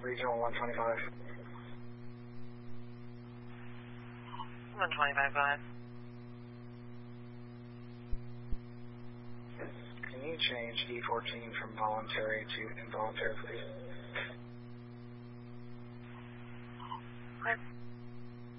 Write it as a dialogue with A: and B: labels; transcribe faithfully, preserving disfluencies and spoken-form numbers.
A: Regional one twenty-five.
B: one twenty-five five.
A: Can you change E fourteen from voluntary to involuntary, please?